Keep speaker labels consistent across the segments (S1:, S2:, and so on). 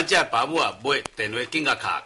S1: 这爸母啊买电话紧甲卡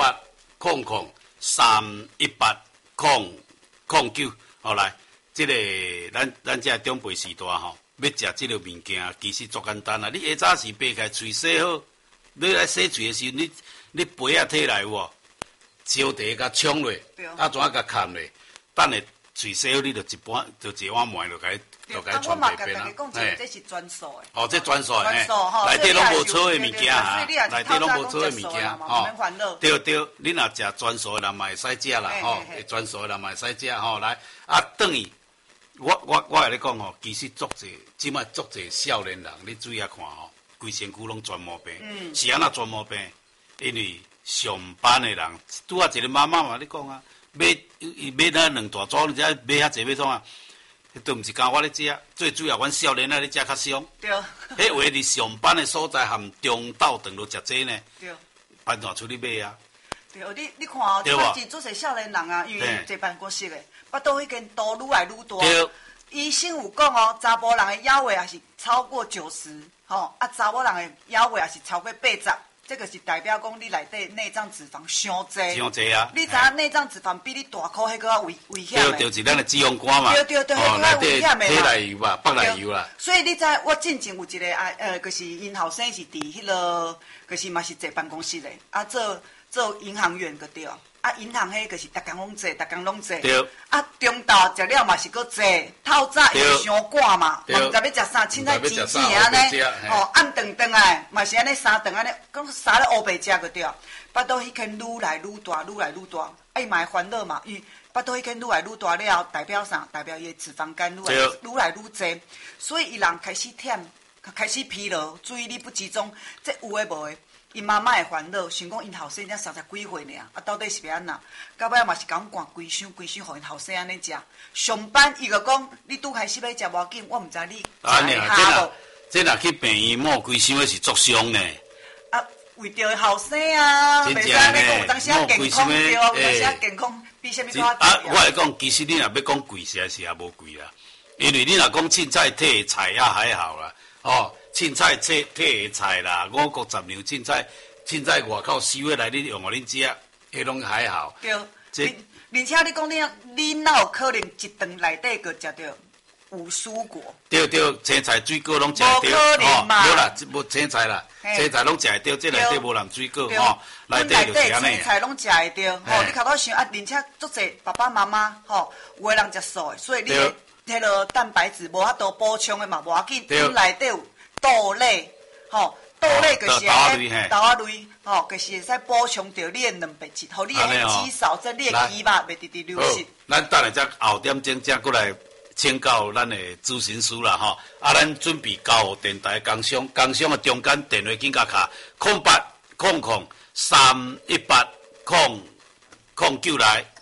S1: 0800-318-009，好来，这个咱这长辈时代吼，要食这个物件，其实足简单啊。你下早时扒开嘴洗好，你来洗嘴的时候，你杯啊摕来有无？烧茶甲冲落，啊怎甲砍落，等下嘴洗好，你就一碗糜就该传白边啦。
S2: 这是专属的。
S1: 哦，这专属的，内底拢无错的物件哈，内底拢无错的物件，吼。对，你若食专属的人嘛会使食啦，吼，专属的人嘛会使食吼。来，啊，等于我来你讲吼，其实足侪，即摆足侪少年人，你注意下看吼，规身躯拢全毛病，是安那全毛病？因为上班的人，拄啊一个妈妈嘛，你讲啊，买那两大组，你知买遐济要创啊？都毋是讲我咧食，最主要阮少年仔咧食较伤。对。迄话伫上班的所在含中昼顿都食济呢。对。搬哪出去买啊？
S2: 对，你看哦，即摆真做些少年人啊，因为坐办公室的，巴肚迄间肚愈来愈大。对。医生有讲哦，查甫人的腰围也是超过90，吼，啊，查某人的腰围也是超过80。这个是代表讲你内底内脏脂肪伤济，伤济啊！你知影内脏脂肪比你大颗迄个较危险的，就是咱的脂肪肝嘛。对，迄个较危险的嘛。体内油吧，北内油啦。所以你知我进前有一个就是因后生是伫迄个，就是嘛是坐办公室的，啊做银行员个对。啊，银行迄就是逐工拢坐，逐工拢坐。对。啊，中昼食了嘛是搁坐，透早因为伤赶嘛，嘛毋知要食啥，凊彩煎煎安尼，哦，暗顿顿的，嘛是安尼三顿安尼，讲三咧乌白食个对。巴肚迄圈愈来愈大，愈来愈大，啊伊嘛会烦恼嘛，因为巴肚迄圈愈来愈大了后，代表啥？代表伊的脂肪肝愈来愈济，所以伊人开始忝，开始疲劳，注意力不集中，这有诶无诶。因妈妈会烦恼，想讲因后生才30几岁尔，啊，到底是要安那？到尾嘛是讲灌规箱，互因后生安尼食。上班伊就讲，你拄开始要食无要紧，我毋知你食会下无。
S1: 这若去病院摸规箱，是作伤呢。
S2: 啊，为着后生啊，袂使安尼讲，有当时啊健康对，有当时啊健康比啥物较
S1: 啊，我来讲，其实你若要讲贵，实在是也无贵啦。因为你若讲凊彩体的菜也还好啦，哦。凊彩体的菜啦，5穀杂粮凊彩外口收回来，你用互恁食，迄拢还好。对，而且
S2: 你讲你哪有可能一顿内底个食着有蔬果？
S1: 对，青菜水果拢食得到，哦，没啦，无青菜啦，青菜拢食得到，这内底无含水果，吼，内底就是安尼。
S2: 青菜拢食得到，吼，你较我想啊，而且足侪爸爸妈妈，吼，有的人食素的，所以你迄个蛋白质无法度补充的嘛，无要紧，因内底有。豆类，吼，豆类就是豆仔类，吼，就是会使补充到你的蛋白质，互你的肌少症、你的肌肉袂直直流失。
S1: 咱等下再后点钟再过来请教咱的咨询师啦，吼，啊，咱准备交互电台工商的中间电话紧甲卡0800-318-009来。